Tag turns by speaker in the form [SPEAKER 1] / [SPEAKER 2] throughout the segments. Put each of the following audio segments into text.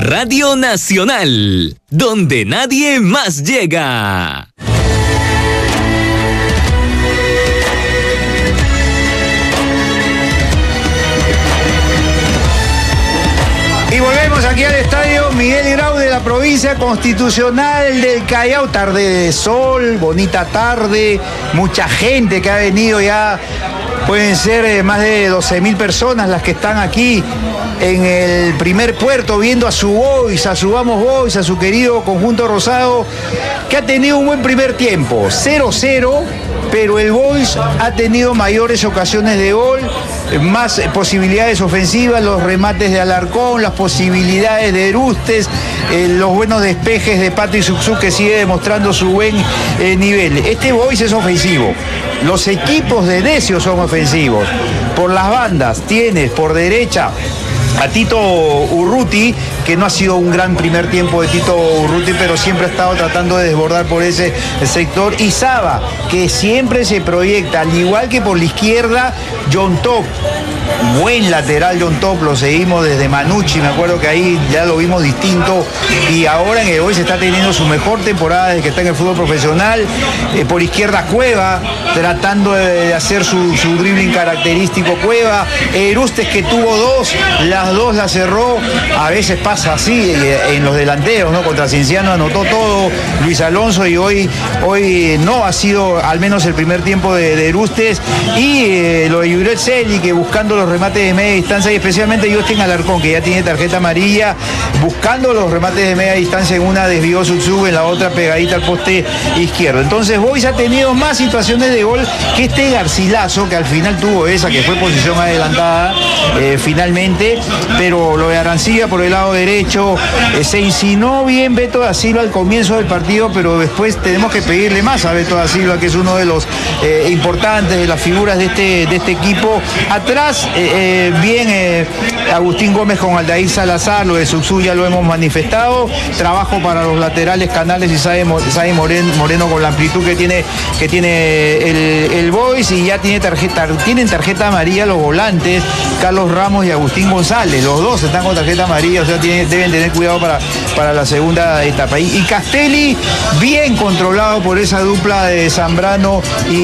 [SPEAKER 1] Radio Nacional, donde nadie más llega.
[SPEAKER 2] Y volvemos aquí al estadio Miguel Grau de la provincia constitucional del Callao. Tarde de sol, bonita tarde, mucha gente que ha venido ya. Pueden ser más de 12.000 personas las que están aquí en el primer puerto viendo a su Boys, a su Vamos Boys, a su querido conjunto rosado, que ha tenido un buen primer tiempo, 0-0, pero el Boys ha tenido mayores ocasiones de gol, más posibilidades ofensivas, los remates de Alarcón, las posibilidades de Erustes, los buenos despejes de Pato y Suxú, que sigue demostrando su buen nivel. Este Boys es ofensivo, los equipos de Decio son ofensivos. Por las bandas tienes por derecha a Tito Urruti, que no ha sido un gran primer tiempo de Tito Urruti, pero siempre ha estado tratando de desbordar por ese sector. Y Saba, que siempre se proyecta, al igual que por la izquierda, John Top. Buen lateral John Top, lo seguimos desde Manucci, me acuerdo que ahí ya lo vimos distinto, y ahora en el Boys está teniendo su mejor temporada desde que está en el fútbol profesional. Por izquierda Cueva, tratando de hacer su dribbling característico Cueva. Erustes, que tuvo las dos las cerró. A veces pasa así en los delanteros, ¿no? Contra Cienciano anotó todo Luis Alonso, y hoy no ha sido al menos el primer tiempo de Erustes. Y lo de Yuret Celi, que buscando los remates de media distancia, y especialmente Justin Alarcón, que ya tiene tarjeta amarilla, buscando los remates de media distancia. En una desvió Suxú, en la otra pegadita al poste izquierdo. Entonces Boys ha tenido más situaciones de gol que este Garcilaso, que al final tuvo esa, que fue posición adelantada finalmente, pero lo de Arancibia por el lado derecho, se insinuó bien Beto da Silva al comienzo del partido, pero después tenemos que pedirle más a Beto da Silva, que es uno de los importantes, de las figuras de este equipo. Atrás, bien Agustín Gómez con Aldair Salazar. Lo de Suxú ya lo hemos manifestado. Trabajo para los laterales Canales y Sae Moreno con la amplitud que tiene el Boys, y ya tienen tarjeta amarilla los volantes Carlos Ramos y Agustín González. Los dos están con tarjeta amarilla, o sea, deben tener cuidado para la segunda etapa. Y Castelli, bien controlado por esa dupla de Zambrano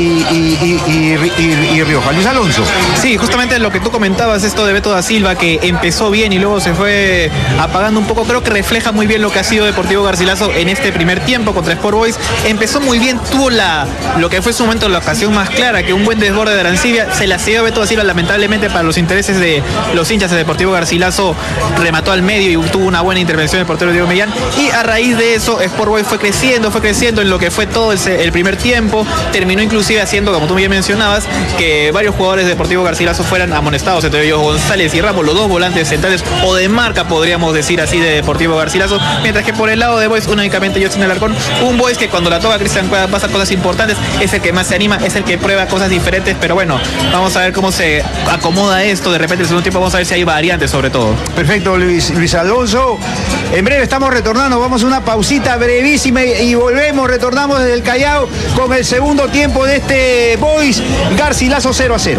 [SPEAKER 2] y Rioja. Luis Alonso.
[SPEAKER 3] Sí, justamente lo que tú comentabas, esto de Beto da Silva, que empezó bien y luego se fue apagando un poco, creo que refleja muy bien lo que ha sido Deportivo Garcilaso en este primer tiempo contra Sport Boys. Empezó muy bien, tuvo lo que fue en su momento la ocasión más clara, que un buen desborde de Arancibia, se la cedió a Beto da Silva, lamentablemente para los intereses de los hinchas de Deportivo Garcilaso, remató al medio y tuvo una buena intervención del portero Diego Millán, y a raíz de eso Sport Boys fue creciendo en lo que fue todo el primer tiempo. Terminó inclusive haciendo, como tú bien mencionabas, que varios jugadores de Deportivo Garcilaso fueran amonestados, entre ellos González y Ramos, los dos volantes centrales o de marca, podríamos decir así, de Deportivo Garcilaso, mientras que por el lado de Boys únicamente Justin Alarcón, un Boys que cuando la toca Cristian Cueva pasa cosas importantes, es el que más se anima, es el que prueba cosas diferentes, pero bueno, vamos a ver cómo se acomoda esto. De repente el segundo tiempo vamos a ver si hay variantes sobre todo.
[SPEAKER 2] Perfecto, Luis Alonso. En breve estamos retornando, vamos a una pausita brevísima y retornamos desde el Callao con el segundo tiempo de este Boys Garcilaso 0-0.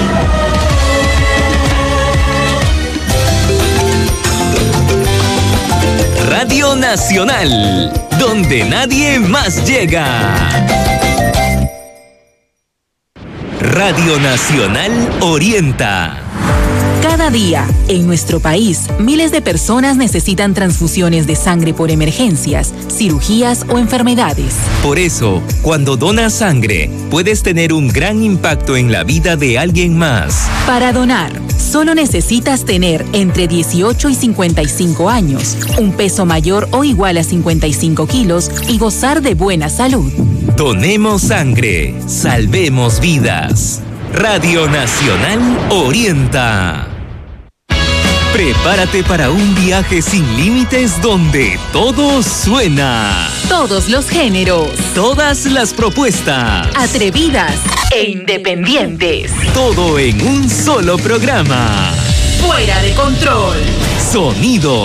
[SPEAKER 1] Radio Nacional, donde nadie más llega. Radio Nacional orienta.
[SPEAKER 4] Cada día, en nuestro país, miles de personas necesitan transfusiones de sangre por emergencias, cirugías o enfermedades.
[SPEAKER 1] Por eso, cuando donas sangre, puedes tener un gran impacto en la vida de alguien más.
[SPEAKER 4] Para donar, solo necesitas tener entre 18 y 55 años, un peso mayor o igual a 55 kilos y gozar de buena salud.
[SPEAKER 1] Donemos sangre, salvemos vidas. Radio Nacional orienta. Prepárate para un viaje sin límites donde todo suena.
[SPEAKER 4] Todos los géneros.
[SPEAKER 1] Todas las propuestas.
[SPEAKER 4] Atrevidas e independientes.
[SPEAKER 1] Todo en un solo programa.
[SPEAKER 4] Fuera de control.
[SPEAKER 1] Sonido